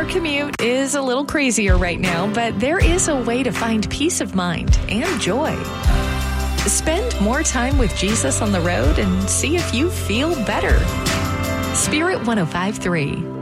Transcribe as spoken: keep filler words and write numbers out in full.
Our commute is a little crazier right now, but there is a way to find peace of mind and joy. Spend more time with Jesus on the road and see if you feel better. Spirit one oh five point three.